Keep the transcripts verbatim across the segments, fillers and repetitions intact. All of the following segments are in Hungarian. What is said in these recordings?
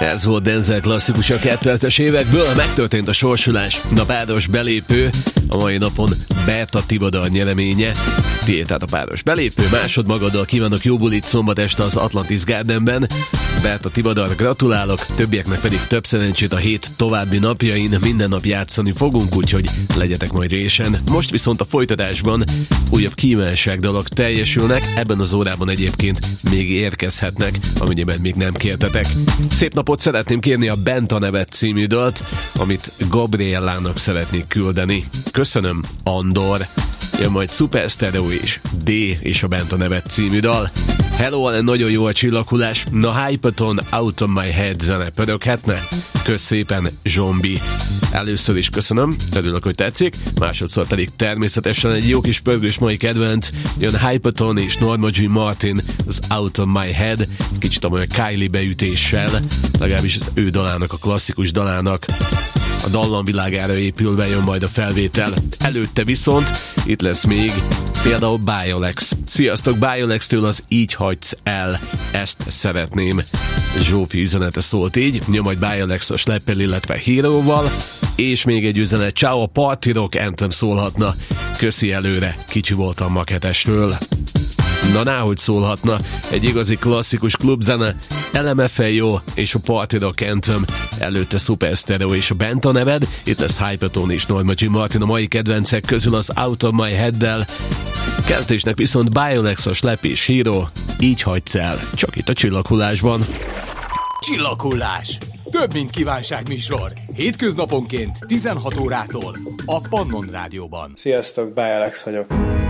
Ez volt Denzel klasszikus a kétezres évekből, megtörtént a sorsolás, a páros belépő, a mai napon Berta Tivadar nyereménye. Tiéd tehát a páros belépő, másodmagaddal kívánok jó bulit szombat este az Atlantis Gardenben. Berta Tivadar, gratulálok, többieknek pedig több szerencsét a hét további napjain, minden nap játszani fogunk, úgyhogy legyetek majd résen. Most viszont a folytatásban újabb kívánságdalok teljesülnek, ebben az órában egyébként még érkezhetnek, amennyiben még nem kértetek. Szép napot szeretném kérni a Benta nevet című dalt, amit Gabriellának szeretnék küldeni. Köszönöm, Andor. Jön majd Super Stereo is, D és a Benta nevet című dal. Hello, nagyon jó a csillaghullás. Na, Hypaton, Out of My Head zene pöröghetne? Kösz szépen, Zsombi. Először is köszönöm, örülök, hogy tetszik, másodszor pedig természetesen egy jó kis pörgős mai kedvenc. Jön Hypaton és Norma Jean Martin, az Out of My Head, kicsit amolyan Kylie beütéssel, legalábbis az ő dalának, a klasszikus dalának a dallamvilágára épülve jön majd a felvétel. Előtte viszont itt lesz még például Biolex. Sziasztok, Biolex-től az Így hagysz el, ezt szeretném. Zsófi üzenete szólt így, nyom majd Biolex a Schleppel, illetve Hero-val, és még egy üzenet, ciao, a Party Rock Anthem szólhatna. Köszi előre, kicsi voltam maketesről. Na, náhogy szólhatna, egy igazi klasszikus klubzene, el em ef jó és a Party Rock Anthem, előtte Super Stereo és a Benta neved, itt lesz Hypaton és Norma Jean Martin a mai kedvencek közül az Out of My Head-del. Kezdésnek viszont Biolex, a Schlepp és Hero, Így hagysz el, csak itt a csillaghullásban. Csillaghullás, több mint kívánság műsor, hétköznaponként tizenhat órától a Pannon Rádióban. Sziasztok, Biolex vagyok.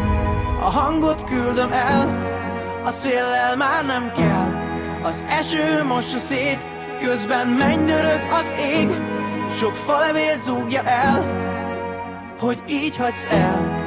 A hangot küldöm el, a széllel már nem kell. Az eső mossa szét, közben mennydörög az ég. Sok falevél zúgja el, hogy így hagysz el.